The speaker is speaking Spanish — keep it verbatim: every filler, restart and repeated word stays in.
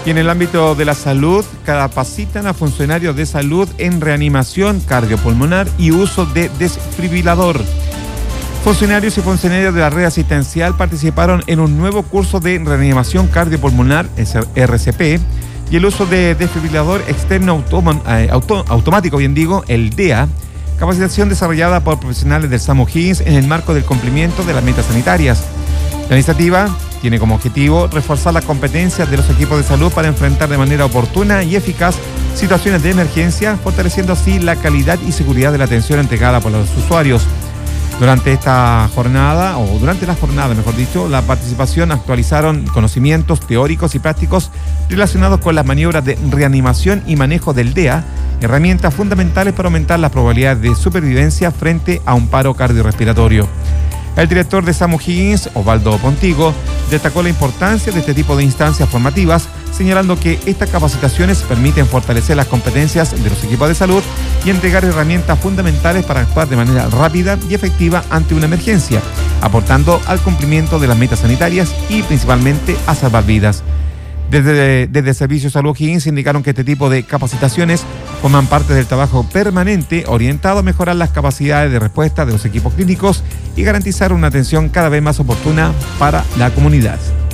Y en el ámbito de la salud, capacitan a funcionarios de salud en reanimación cardiopulmonar y uso de desfibrilador. Funcionarios y funcionarias de la red asistencial participaron en un nuevo curso de reanimación cardiopulmonar, R C P, y el uso de desfibrilador externo automa- eh, auto- automático, bien digo, el D E A, capacitación desarrollada por profesionales del SAMU Higgins en el marco del cumplimiento de las metas sanitarias. La iniciativa tiene como objetivo reforzar las competencias de los equipos de salud para enfrentar de manera oportuna y eficaz situaciones de emergencia, fortaleciendo así la calidad y seguridad de la atención entregada por los usuarios. Durante esta jornada, o durante la jornada, mejor dicho, la participación actualizaron conocimientos teóricos y prácticos relacionados con las maniobras de reanimación y manejo del D E A, herramientas fundamentales para aumentar las probabilidades de supervivencia frente a un paro cardiorrespiratorio. El director de SAMU Higgins, Osvaldo Pontigo, destacó la importancia de este tipo de instancias formativas, señalando que estas capacitaciones permiten fortalecer las competencias de los equipos de salud y entregar herramientas fundamentales para actuar de manera rápida y efectiva ante una emergencia, aportando al cumplimiento de las metas sanitarias y principalmente a salvar vidas. Desde, desde Servicio Salud Higgins indicaron que este tipo de capacitaciones forman parte del trabajo permanente orientado a mejorar las capacidades de respuesta de los equipos clínicos y garantizar una atención cada vez más oportuna para la comunidad.